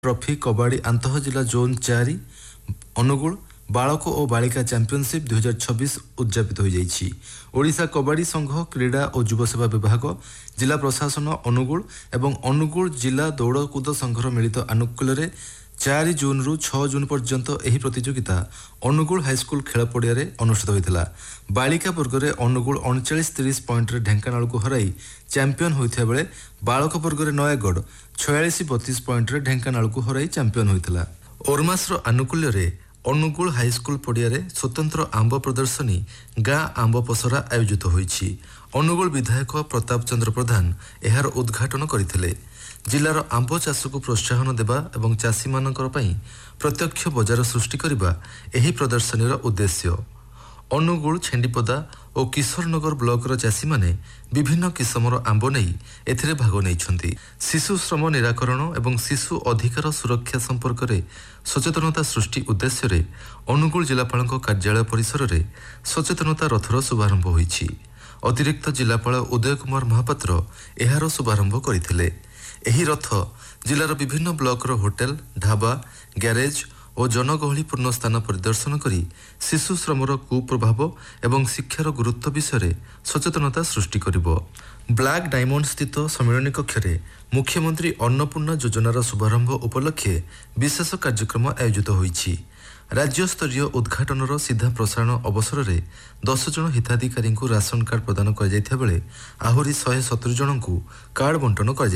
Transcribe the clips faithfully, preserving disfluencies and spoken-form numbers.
Trophy कबाड़ी आंतः जिला zone चारि अनुगुल बालक और बालिका चैंपियनशिप दुई हजार छब्बीस उद्यापित हो जाइछि। ओडिशा कबाड़ी संघ क्रीड़ा और युव सेवा विभाग जिला प्रशासन अनुगुल एवं अनुगुल जिला दौड़कूद संघर मिलित आनुकूल्य चार जून रु छह जून पर्यंत एही प्रतियोगिता अनुगुल हाईस्कूल खेल पड़िया अनुष्ठित होता। बालिका वर्ग में अनुगुल अड़चाश तीस पॉइंट ढेंकानाल को हराई चैंपियन होता बेले बालक वर्ग में नयागढ़ छयालीस बतीस पॉइंट ढेंकानाल को हराई चैंपियन होता। ओरमासर आनुकूल्य अनुगुल हाईस्कूल पड़िया स्वतंत्र आंब प्रदर्शनी गाँ आंब पसरा आयोजित होईछि। अनुगुल विधायक प्रताप चंद्र प्रधान एहार उद्घाटन करथिले। जिलार आंब चाष को प्रोत्साहन देवा एवं चाषी मानकर पई प्रत्यक्ष बजार सृष्टि करबा एही प्रदर्शनीर उद्देश्य। अनुगुल छेंडीपदा और किशोरनगर ब्लॉकर चाषी माने विभिन्न किस्मर आंब नहीं एथिरे भाग नहीं। शिशु श्रम निराकरण एवं शिशु अधिकार सुरक्षा संपर्क में सचेतनता सृष्टि उद्देश्य रे अनुगुल जिलापाल कार्यालय परिसर में सचेतनता रथर शुभारंभ होईछि। अतिरिक्त जिलापाल उदय कुमार महापात्र एहार शुभारंभ करथिले। एही रथ जिलार विभिन्न ब्लॉकर होटेल ढाबा ग्यारेज और जनगहलीपूर्ण स्थान परिदर्शन करी शिशु श्रमर कुप्रभाव एवं शिक्षार गुरुत्व विषय सचेतनता सृष्टि करिबो। ब्लैक डायमंड स्थित सम्मेलन कक्ष मुख्यमंत्री अन्नपूर्णा योजनार शुभारंभ उपलक्षे विशेष कार्यक्रम आयोजित होईछि। राज्य स्तरीय उद्घाटनर सीधा प्रसारण अवसर में दस जन हिताधिकारी राशन कार्ड प्रदान कर बेले आहरी शहे सतुरी जन को कार्ड बंटन कर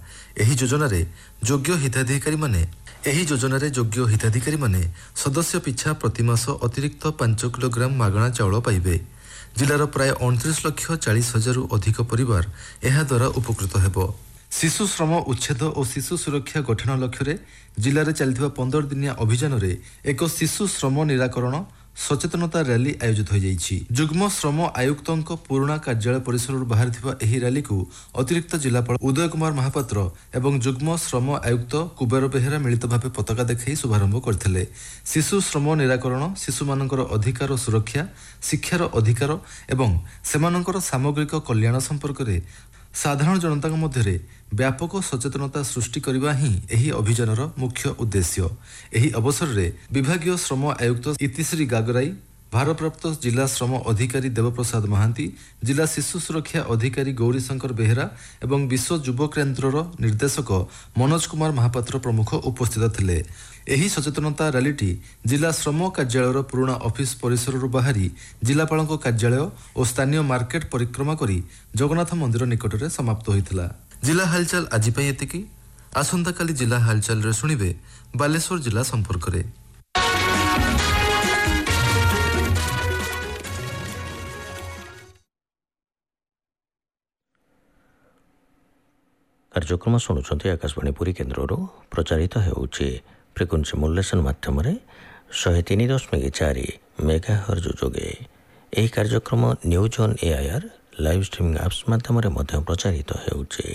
योजन योग्य हिताधिकारी माने एही योजन योग्य हिताधिकारी माने सदस्य पिछा प्रतिमास अतिरिक्त पांच किलोग्राम मागणा चाउल पाइबे। जिलार प्राय अड़तीस लक्ष चालीस हजार अधिक परिवार एहा द्वारा उपकृत हेबो। शिशु श्रम उच्छेद और शिशु सुरक्षा गठन लक्ष्य जिले में चलता पंदर दिनिया अभियान में एक शिशु श्रम निराकरण सचेतनता रैली आयोजित हो जाइछि। जुग्म श्रम आयुक्तों पुराणा कार्यालय परिसर बाहर एही रैली को अतिरिक्त जिलापाल उदय कुमार महापात्र एवं जुग्म श्रम आयुक्त कुबेर बेहेरा मिलित भाव पताका देखाई शुभारंभ करथिले। शिशु श्रम निराकरण शिशु मानकर अधिकार सुरक्षा शिक्षार अधिकार एवं सेमानकर सामग्रिक कल्याण संपर्क में साधारण जनता मध्य व्यापक सचेतनता सृष्टि करने ही एही अभियानर मुख्य उद्देश्य। एही अवसर में विभागीय श्रम आयुक्त इतिश्री गागराई भारप्राप्त जिला श्रम अधिकारी देवप्रसाद महांती जिला शिशु सुरक्षा अधिकारी गौरीशंकर बेहेरा एवं विश्व युव केन्द्रर निर्देशक मनोज कुमार महापात्र प्रमुख उपस्थित थिले। एही सचेतनता रैलीटी जिला श्रम कार्यालयर पुराणा ऑफिस परिसर बाहरी जिलापाल कार्यालय और स्थानीय मार्केट परिक्रमा करी जगन्नाथ मंदिर निकट में समाप्त होइतिला। जिला हालचाल आज पई एतिकी। आसंता काली जिला हालचाल रे सुनिबे बालेश्वर जिला संपर्क रे। कार्यक्रम शुणुंट आकाशवाणी पुरी केन्द्र प्रचारित होउछि फ्रिक्वेन्सी मॉड्युलेशन माध्यम शहे तीन दशमिक चार मेगा हर्ज जोगे। यह कार्यक्रम news on AIR live streaming apps माध्यम प्रचारित होउछि।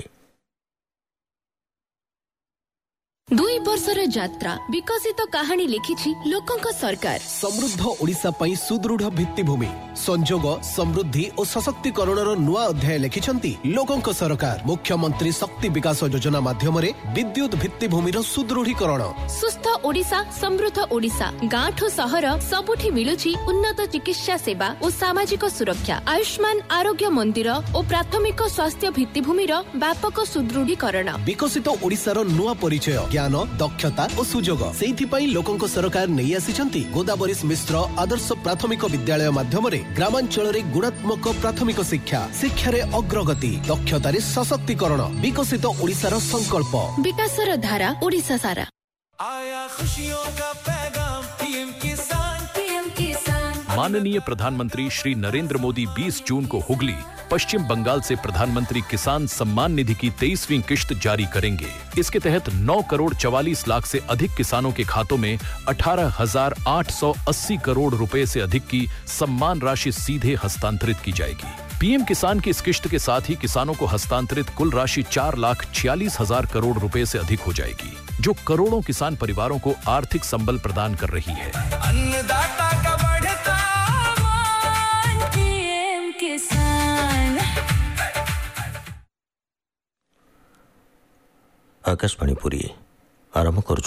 दुई वर्षर यात्रा विकसित कहानी लिखिछि लोकंक सरकार। समृद्ध ओडिशा पई सुदृढ़ भित्तिभूमि संजोग समृद्धि और सशक्तिकरणर नुआ अध्याय लिखिछंती लोकंक सरकार। मुख्यमंत्री शक्ति विकास योजना माध्यम विद्युत भित्तिभूमिर सुदृढ़ीकरण। सुस्थ ओडिशा समृद्ध ओडिशा गाँठू सहर सबुठी मिलुछि उन्नत चिकित्सा सेवा और सामाजिक सुरक्षा। आयुष्मान आरोग्य मंदिर और प्राथमिक स्वास्थ्य भित्तिभूमिर व्यापक सुदृढ़ीकरण। विकसित ओडिशार नुआ परिचय ज्ञान दक्षता और सुजोग से लोकंक सरकार नहीं आसिछंती गोदावरीश मिश्र आदर्श प्राथमिक विद्यालय माध्यम ग्रामांचल रे गुणात्मक प्राथमिक शिक्षा शिक्षा रे अग्रगति दक्षता रे सशक्तिकरण विकसित ओडिशार संकल्प विकासर धारा ओडिशा सारा। आया खुशियों का पैगाम पीएम किसान पीएम किसान। माननीय प्रधानमंत्री श्री नरेंद्र मोदी बीस जून को हुगली पश्चिम बंगाल से प्रधानमंत्री किसान सम्मान निधि की तेईसवीं किश्त जारी करेंगे। इसके तहत नौ करोड़ चवालीस लाख से अधिक किसानों के खातों में अठारह हजार आठ सौ अस्सी करोड़ रुपए से अधिक की सम्मान राशि सीधे हस्तांतरित की जाएगी। पीएम किसान की इस किश्त के साथ ही किसानों को हस्तांतरित कुल राशि चार लाख छियालीस हजार करोड़ रुपए से अधिक हो जाएगी, जो करोड़ों किसान परिवारों को आर्थिक संबल प्रदान कर रही है। अन्नदाता का बढ़ता मान पीएम किसान। आकाशवाणी पुरी ଆରମ୍ଭ କରୁଛୁ।